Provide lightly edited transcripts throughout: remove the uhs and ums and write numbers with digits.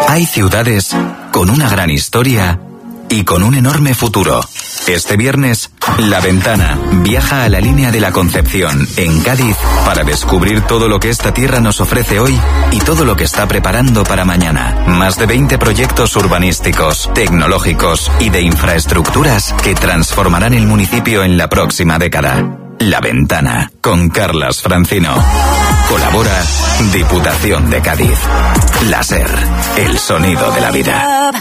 Hay ciudades con una gran historia y con un enorme futuro. Este viernes, La Ventana viaja a la línea de la Concepción, en Cádiz, para descubrir todo lo que esta tierra nos ofrece hoy y todo lo que está preparando para mañana. Más de 20 proyectos urbanísticos, tecnológicos y de infraestructuras que transformarán el municipio en la próxima década. La Ventana, con Carlas Francino. Colabora Diputación de Cádiz. La SER, el sonido de la vida.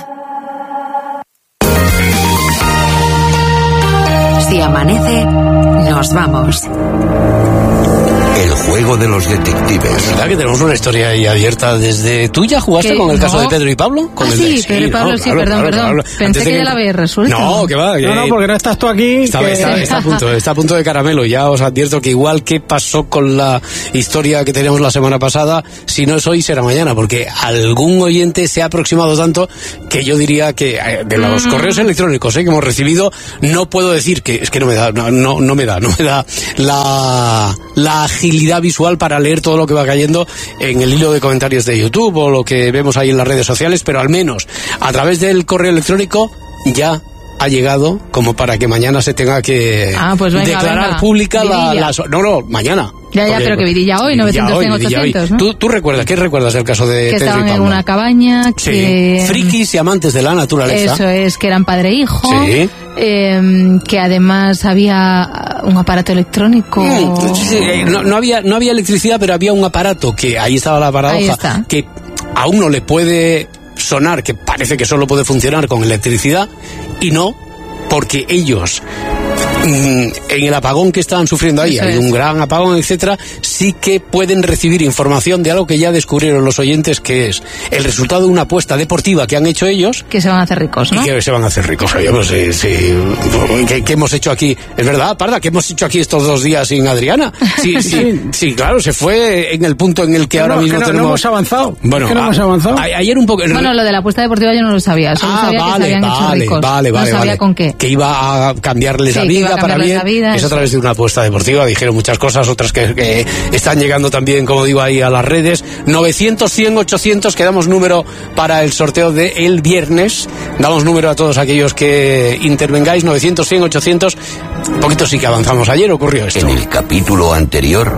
Si amanece, nos vamos. El juego de los detectives. Es verdad que tenemos una historia ahí abierta desde... ¿Tú ya jugaste con el caso de Pedro y Pablo? Con sí, Pedro y Pablo, sí, perdón. Pensé que ya la había resuelto. No, que va. No, porque no estás tú aquí. Está a punto de caramelo. Ya os advierto que igual que pasó con la historia que teníamos la semana pasada, si no es hoy, será mañana, porque algún oyente se ha aproximado tanto que yo diría que de los correos electrónicos que hemos recibido, no puedo decir que... Es que no me da la agilidad visual para leer todo lo que va cayendo en el hilo de comentarios de YouTube o lo que vemos ahí en las redes sociales, pero al menos a través del correo electrónico ya ha llegado como para que mañana se tenga que declarar pública la... No, mañana. Ya, pero que vidilla hoy, 900, ¿no? ¿Tú recuerdas? ¿Qué recuerdas del caso de que Pedro y Pablo? Estaban en una cabaña, que... Sí, frikis y amantes de la naturaleza. Eso es, que eran padre e hijo. Sí. Que además había un aparato electrónico. No había electricidad, pero había un aparato que, ahí estaba la paradoja, que a uno le puede sonar que parece que solo puede funcionar con electricidad, y no, porque ellos... en el apagón que estaban sufriendo ahí, hay un gran apagón, etcétera, sí que pueden recibir información de algo que ya descubrieron los oyentes, que es el resultado de una apuesta deportiva que han hecho ellos. Que se van a hacer ricos, ¿no? Y que se van a hacer ricos. Oye, pues ¿qué hemos hecho aquí? Es verdad, Parda, ¿qué hemos hecho aquí estos 2 días sin Adriana? Sí, claro, se fue en el punto en el que ahora mismo tenemos... No hemos avanzado. Bueno, no hemos avanzado. Ayer un poco... Bueno, lo de la apuesta deportiva yo no lo sabía. Solo sabía que se habían hecho ricos. No sabía con qué. Que iba a cambiarles la vida para bien. Es a través de una apuesta deportiva. Dijeron muchas cosas, otras que están llegando también, como digo, ahí a las redes. 900, 100, 800, que damos número para el sorteo de el viernes. Damos número a todos aquellos que intervengáis. 900, 100, 800. Un poquito sí que avanzamos. Ayer ocurrió esto. En el capítulo anterior...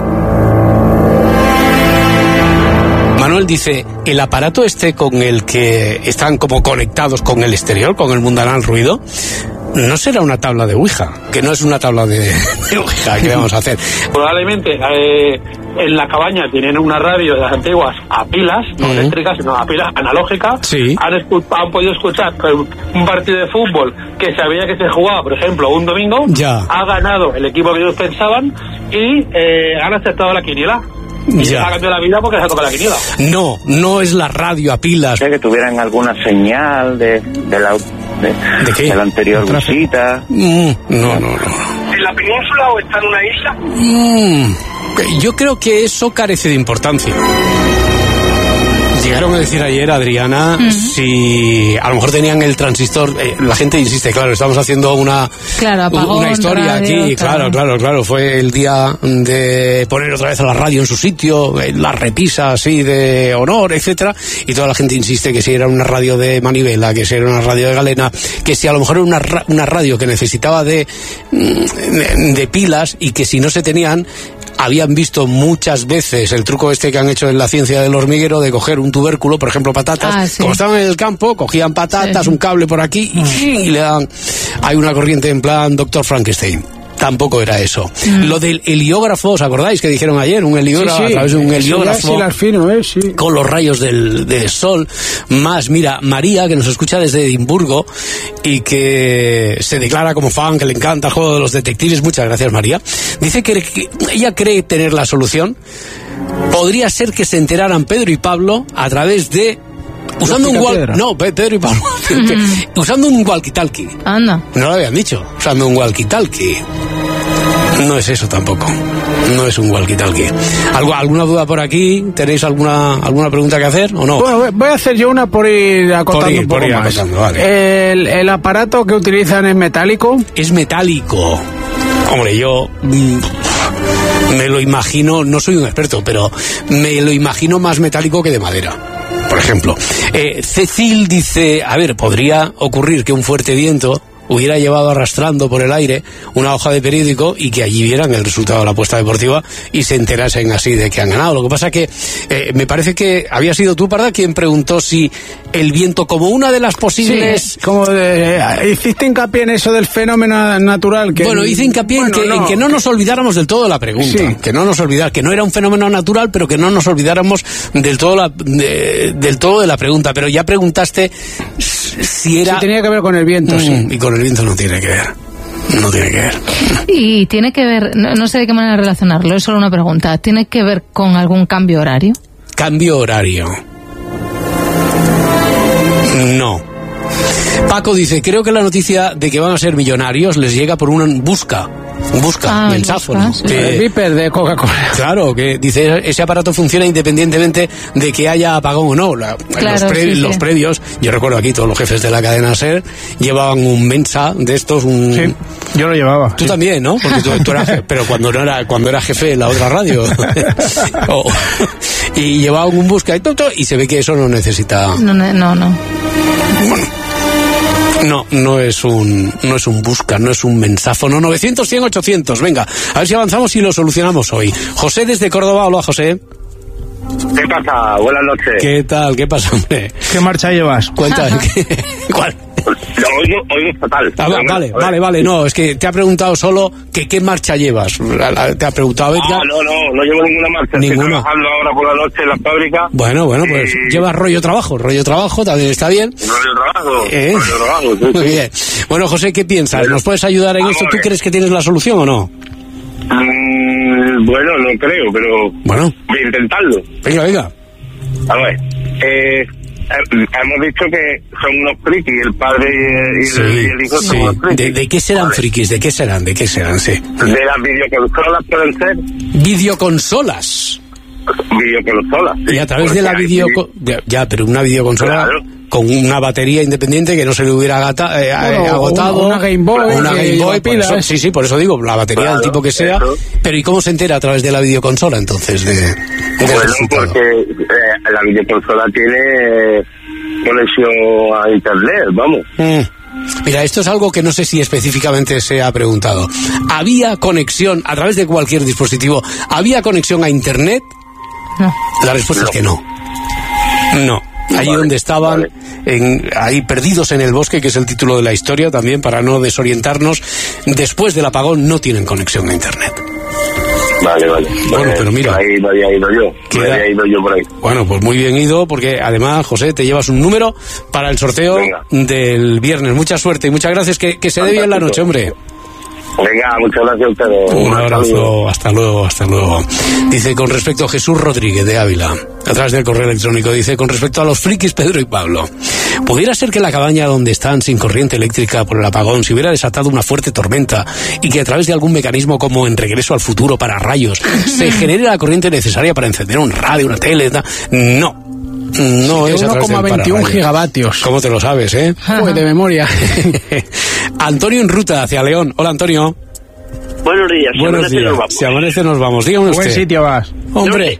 Manuel dice, el aparato con el que están como conectados con el exterior, con el mundanal ruido, no será una tabla de Ouija, que no es una tabla de Ouija que vamos a hacer. Probablemente en la cabaña tienen una radio de las antiguas a pilas, no eléctricas, sino a pilas analógicas. Sí. Han podido escuchar un partido de fútbol que sabía que se jugaba, por ejemplo, un domingo. Ya. Ha ganado el equipo que ellos pensaban y han aceptado la quiniela. Y se ha cambiado la vida porque se ha tocado la quiniela. No es la radio a pilas. Que tuvieran alguna señal de la anterior visita. No. ¿En la península o está en una isla? Yo creo que eso carece de importancia. Llegaron a decir ayer, Adriana, si a lo mejor tenían el transistor, la gente insiste, claro, estamos haciendo una historia radio, aquí, claro, fue el día de poner otra vez a la radio en su sitio, la repisa así de honor, etcétera, y toda la gente insiste que si era una radio de manivela, que si era una radio de galena, que si a lo mejor era una radio que necesitaba de pilas, y que si no se tenían, habían visto muchas veces el truco que han hecho en la ciencia del hormiguero de coger un tubérculo, por ejemplo patatas, como estaban en el campo, cogían patatas, un cable por aquí y le dan, hay una corriente en plan Dr. Frankenstein. Tampoco era eso. Lo del heliógrafo, ¿os acordáis que dijeron ayer? Un heliógrafo, a través de un heliógrafo, con los rayos del sol. Más, mira, María, que nos escucha desde Edimburgo y que se declara como fan, que le encanta el juego de los detectives. Muchas gracias, María. Dice que ella cree tener la solución. Podría ser que se enteraran Pedro y Pablo a través de... Usando Pedro y Pablo. Usando un walkie-talkie. Anda. No lo habían dicho. Usando un walkie-talkie. No es eso tampoco. No es un walkie-talkie. ¿Alguna duda por aquí? ¿Tenéis alguna pregunta que hacer o no? Bueno, voy a hacer yo una por ir acotando un poco más. Vale. ¿El aparato que utilizan es metálico? Es metálico. Hombre, yo... me lo imagino, no soy un experto, pero me lo imagino más metálico que de madera. Por ejemplo. Cecil dice, a ver, podría ocurrir que un fuerte viento hubiera llevado arrastrando por el aire una hoja de periódico y que allí vieran el resultado de la apuesta deportiva y se enterasen así de que han ganado. Lo que pasa que me parece que había sido tú, Parda, quien preguntó si el viento como una de las posibles... Sí, como hiciste hincapié en eso del fenómeno natural. Que bueno, hice hincapié en que no nos olvidáramos del todo de la pregunta. Sí. Que no nos olvidáramos, que no era un fenómeno natural, pero que no nos olvidáramos del todo de la pregunta. Pero ya preguntaste si era... Sí, tenía que ver con el viento, sí. Y con el viento no tiene que ver. No tiene que ver. Y tiene que ver, no sé de qué manera relacionarlo, es solo una pregunta. ¿Tiene que ver con algún cambio horario? Cambio horario. No. Paco dice, creo que la noticia de que van a ser millonarios les llega por un busca mensáfono. Sí. El Viper de Coca-Cola. Claro, que dice, ese aparato funciona independientemente de que haya apagón o no. Los previos, yo recuerdo aquí todos los jefes de la cadena SER llevaban un Mensa de estos, Sí, yo lo llevaba. Tú también, ¿no? Porque tú eras jefe, pero cuando era jefe en la otra radio. Y llevaban un busca y se ve que eso no necesita... No. Bueno. No es un busca, no es un mensáfono. 900, 100, 800. Venga, a ver si avanzamos y lo solucionamos hoy. José desde Córdoba. Hola, José. ¿Qué pasa? Buenas noches. ¿Qué tal? ¿Qué pasa, hombre? ¿Qué marcha llevas? Cuéntame. ¿Cuál? Oigo fatal. Vale. No, es que te ha preguntado solo que qué marcha llevas. Te ha preguntado Edgar. No llevo ninguna marcha. Estoy trabajando ahora por la noche en la fábrica. Bueno, pues llevas rollo trabajo también está bien. Rollo trabajo, sí. Muy bien. Bueno, José, ¿qué piensas? ¿Nos puedes ayudar en esto? ¿Tú crees que tienes la solución o no? Bueno, no creo, pero... Bueno. Voy a intentarlo. Venga. A ver, hemos dicho que son unos frikis, el padre y el hijo son unos frikis. ¿De qué serán frikis? ¿De qué serán? Sí. ¿De las videoconsolas pueden ser? ¿Videoconsolas? Videoconsolas, sí. Y a través de la ya, pero una videoconsola... Claro. Con una batería independiente que no se le hubiera agotado. Una Game Boy pilas. Sí, por eso digo, la batería del tipo que sea. Eso. Pero ¿y cómo se entera a través de la videoconsola entonces? Porque la videoconsola tiene conexión a internet, vamos. Mira, esto es algo que no sé si específicamente se ha preguntado. ¿Había conexión a través de cualquier dispositivo? ¿Había conexión a internet? No. La respuesta es que no. No. Allí donde estaban, ahí perdidos en el bosque, que es el título de la historia también, para no desorientarnos, después del apagón no tienen conexión a internet. Vale. Bueno, pero mira. Ahí no había ido yo por ahí. Bueno, pues muy bien ido, porque además, José, te llevas un número para el sorteo del viernes. Mucha suerte y muchas gracias. Que se dé bien la noche, hombre. Venga, muchas gracias a ustedes. Un abrazo, hasta luego. Dice, con respecto a Jesús Rodríguez de Ávila, a través del correo electrónico, dice, con respecto a los frikis Pedro y Pablo, ¿pudiera ser que la cabaña donde están sin corriente eléctrica por el apagón se hubiera desatado una fuerte tormenta y que a través de algún mecanismo como en Regreso al Futuro para rayos se genere la corriente necesaria para encender un radio, una tele? No. No es 1,21 gigavatios. ¿Cómo te lo sabes, Pues de memoria. Antonio en ruta hacia León. Hola, Antonio. Buenos días. Si amanece nos vamos. Dígame usted. ¿Buen sitio vas? Hombre.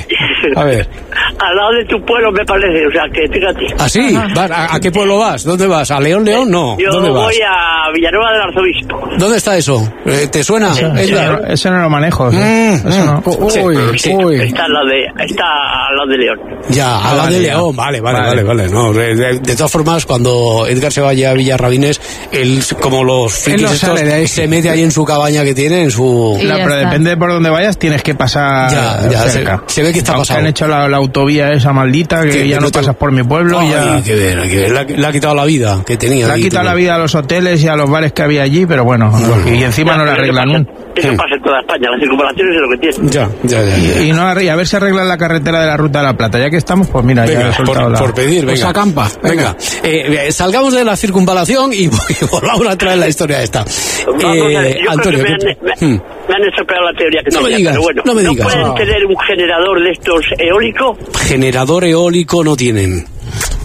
A ver. Al lado de tu pueblo me parece, o sea, que fíjate. ¿Ah, sí? ¿A qué pueblo vas? ¿Dónde vas? ¿A León? No. Yo ¿Dónde vas? Voy a Villanueva del Arzobispo. ¿Dónde está eso? ¿Te suena? Eso no lo manejo. Eso no. Uy. Está al lado de León. Ya, al lado de León. Vale. No, de todas formas, cuando Edgar se vaya a Villarrabines, él, como los frikis estos, se mete ahí en su cabaña que tiene, en su... Pero depende de por dónde vayas, tienes que pasar cerca. Se ve que está pasando. Han hecho la autovía esa maldita que ya no pasas por mi pueblo. Hay que ver. Le ha quitado la vida que tenía. Le ha quitado la vida a los hoteles y a los bares que había allí, pero bueno, y encima no la arreglan. Eso pasa en toda España, las circunvalaciones es lo que tiene. Ya. Y a ver si arreglan la carretera de la Ruta de la Plata. Ya que estamos, pues mira, venga, ya por pedir, venga. Pues acampa. Venga. Salgamos de la circunvalación y volvamos a traer la historia esta. Antonio, me han estropeado la teoría que tenía, pero bueno. No me digas. ¿No pueden tener un generador de estos eólico? Generador eólico no tienen.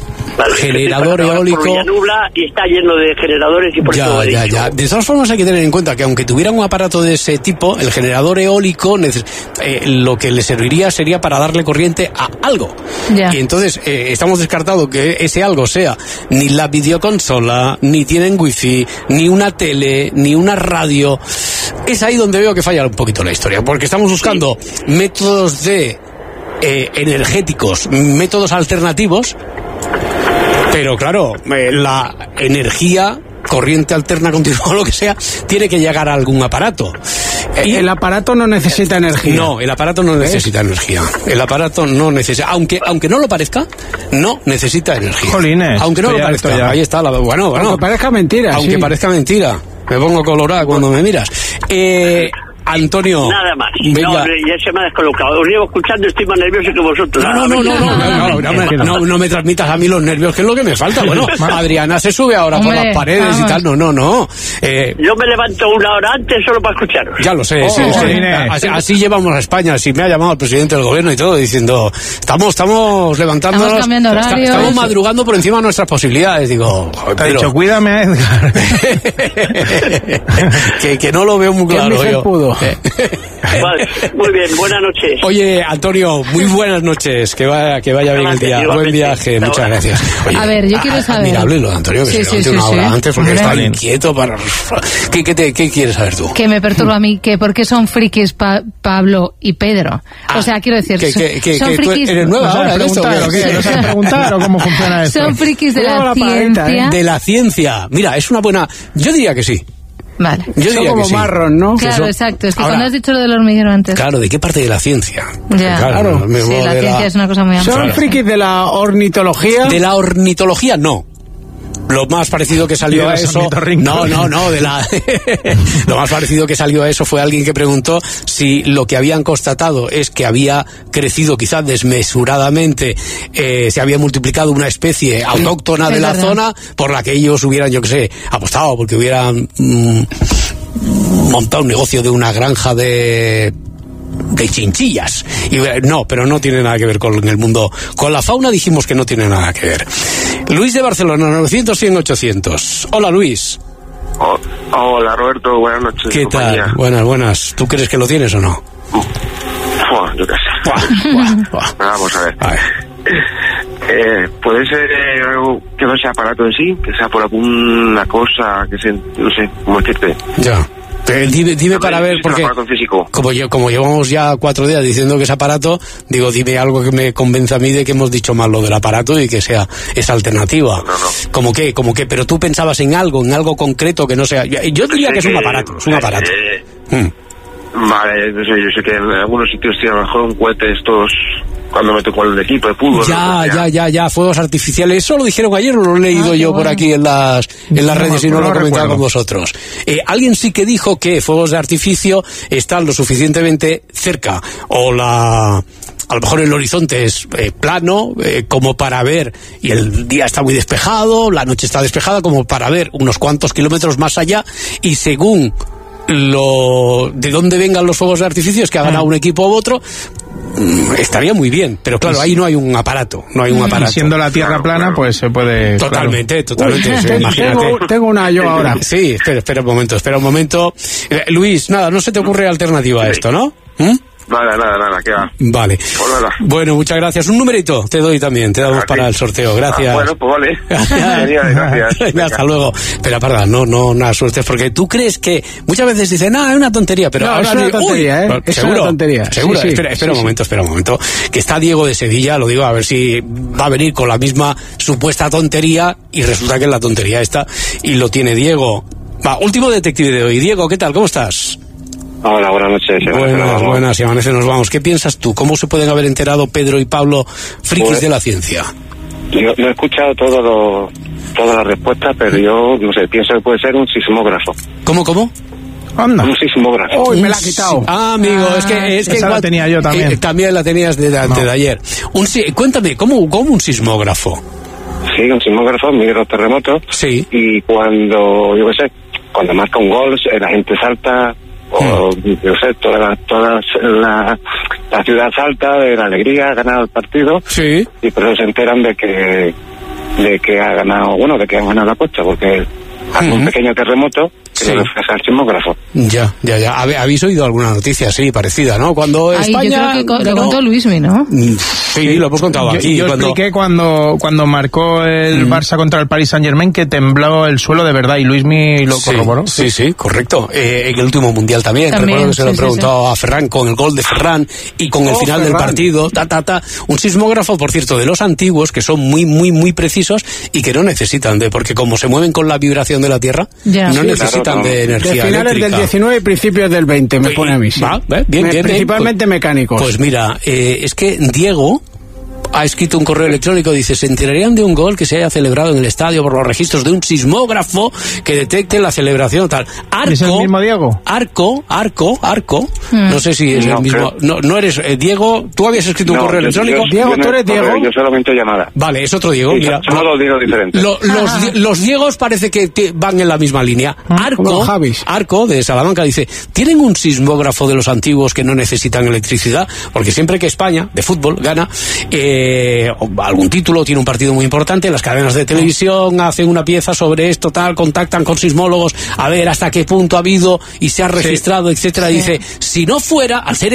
generador eólico. Nubla y está lleno de generadores y por eso ya. De todas formas hay que tener en cuenta que aunque tuvieran un aparato de ese tipo, el generador eólico lo que le serviría sería para darle corriente a algo. Y entonces estamos descartando que ese algo sea ni la videoconsola, ni tienen wifi, ni una tele, ni una radio. Es ahí donde veo que falla un poquito la historia, porque estamos buscando métodos de energéticos, métodos alternativos, pero claro, la energía, corriente alterna continua, lo que sea, tiene que llegar a algún aparato. Y el aparato no necesita energía. No, el aparato no necesita energía. El aparato no necesita, aunque no lo parezca, no necesita energía. Jolines, aunque no lo parezca, ahí está. Bueno. Aunque parezca mentira. Aunque parezca mentira. Me pongo colorada cuando me miras. Antonio. Nada más. Venga. No, ya se me ha descolocado. Os llevo escuchando, estoy más nervioso que vosotros. No me transmitas a mí los nervios, que es lo que me falta. Bueno, Adriana se sube ahora por las paredes y tal. No. Yo me levanto una hora antes solo para escucharos. Ya lo sé. Así llevamos a España. Si me ha llamado el presidente del gobierno y todo, diciendo, estamos levantándonos. Estamos cambiando horario. Estamos madrugando por encima de nuestras posibilidades. Digo, te ha dicho, cuídame a Edgar. que no lo veo muy claro yo. Vale, muy bien, buenas noches. Oye, Antonio, muy buenas noches, que vaya bien el día. Buen viaje, muchas gracias. Oye, a ver, yo quiero saber. Admirable lo de Antonio, que se levante una hora antes porque está inquieto para... ¿Qué quieres saber tú? Que me perturba a mí, que por qué son frikis Pablo y Pedro. O sea, quiero decir, son frikis... ¿Eres nueva ahora de esto? ¿No sabes preguntar o cómo funciona esto? Son frikis de la ciencia. De la ciencia. Mira, es una buena... Yo diría que sí. Vale. Yo diría como que sí. marrón, ¿no? Claro, exacto. Es que ahora, cuando has dicho lo del hormiguero antes. Claro, ¿de qué parte de la ciencia? Ya. Claro. Sí, la ciencia es una cosa muy amplia. ¿Son frikis de la ornitología? De la ornitología, no. Lo más parecido que salió a eso... No, lo más parecido que salió a eso fue alguien que preguntó si lo que habían constatado es que había crecido quizás desmesuradamente, se había multiplicado una especie autóctona de la zona por la que ellos hubieran, yo qué sé, apostado, porque hubieran montado un negocio de una granja de chinchillas. Y no, pero no tiene nada que ver con el mundo. Con la fauna dijimos que no tiene nada que ver. Luis de Barcelona, 900-100-800. Hola, Luis. Hola, Roberto, buenas noches. ¿Qué tal? Buenas. ¿Tú crees que lo tienes o no? Yo qué sé. Vamos a ver. Puede ser algo que no sea aparato en sí, que sea por alguna cosa que no sé, cómo decirte. Ya. Dime para ver, porque como llevamos ya 4 días diciendo que es aparato, digo, dime algo que me convenza a mí de que hemos dicho mal lo del aparato y que sea esa alternativa. No. ¿Cómo qué? Pero tú pensabas en algo concreto que no sea... Yo diría que es un aparato, Vale, no sé, yo sé que en algunos sitios tienen a lo mejor un cohete estos... Cuando me tocó el equipo de fútbol. Ya, fuegos artificiales. Eso lo dijeron ayer, lo he leído yo por aquí en las redes y no lo he comentado con vosotros. Alguien sí que dijo que fuegos de artificio están lo suficientemente cerca, o a lo mejor el horizonte es plano, como para ver, y el día está muy despejado, la noche está despejada, como para ver unos cuantos kilómetros más allá, y según de dónde vengan los fuegos de artificio, es que hagan a un equipo u otro, estaría muy bien, pero claro, ahí no hay un aparato, Siendo la Tierra plana, pues se puede... Totalmente. Imagínate. Tengo una yo ahora. Sí, espera un momento. Luis, nada, no se te ocurre alternativa a esto, ¿no? Nada, ¿qué va? Vale. Bueno, muchas gracias. Un numerito te doy también, te damos para el sorteo. Gracias. Bueno, pues vale. Gracias. Venga, hasta luego. Pero perdón, no, nada, suerte, porque tú crees que muchas veces dicen, es una tontería, pero ahora es una tontería, es seguro, una tontería. Seguro, sí, espera un momento, que está Diego de Sevilla, lo digo, a ver si va a venir con la misma supuesta tontería y resulta que es la tontería esta y lo tiene Diego. Último detective de hoy. Diego, ¿qué tal? ¿Cómo estás? Hola, buenas noches. Buenas, si amanece nos vamos. ¿Qué piensas tú? ¿Cómo se pueden haber enterado Pedro y Pablo, frikis de la ciencia? Yo he escuchado todas las respuestas, pero yo, no sé, pienso que puede ser un sismógrafo. ¿Cómo? Anda. Un sismógrafo. Uy, me la ha quitado. Amigo, es que esa la tenía yo también. También la tenías de ayer. Cuéntame, ¿cómo un sismógrafo? Sí, un sismógrafo mide los terremotos. Sí. Y cuando, yo qué sé, cuando marca un gol, la gente salta... O, yo sé, toda la ciudad salta de la alegría, ha ganado el partido. Sí. Y por eso se enteran de que de que ha ganado, bueno, de que han ganado la apuesta, porque hace un pequeño terremoto que lo refleja el sismógrafo. Ya. ¿Habéis oído alguna noticia así, parecida, no? Cuando España... Yo creo que lo contó Luismi, ¿no? Sí, lo hemos contado aquí. Yo expliqué cuando marcó el Barça contra el Paris Saint-Germain que tembló el suelo de verdad, y Luismi lo corroboró. Sí, correcto. En el último Mundial también. Recuerdo que se lo he preguntado a Ferran con el gol de Ferran y con el final del partido. Un sismógrafo, por cierto, de los antiguos, que son muy, muy, muy precisos y que no necesitan porque como se mueven con la vibración de la Tierra, no necesitan de energía de finales eléctrica. Del 19 y principios del 20 me pone a mí. Bien, principalmente mecánicos. Pues mira, es que Diego ha escrito un correo electrónico, dice: se enterarían de un gol que se haya celebrado en el estadio por los registros de un sismógrafo que detecte la celebración tal. ¿Es el mismo Diego? Arco. No sé si es el mismo. No eres Diego. ¿Tú habías escrito un correo electrónico? Diego, ¿tú eres Diego? Yo solamente llamada. Vale, es otro Diego. Mira, son dos Diegos diferentes. Los Diegos parece que van en la misma línea. Arco de Salamanca dice: ¿tienen un sismógrafo de los antiguos que no necesitan electricidad? Porque siempre que España, de fútbol, gana algún título, tiene un partido muy importante, las cadenas de televisión hacen una pieza sobre esto, contactan con sismólogos a ver hasta qué punto ha habido y se ha registrado, etcétera. Dice: si no fuera, al ser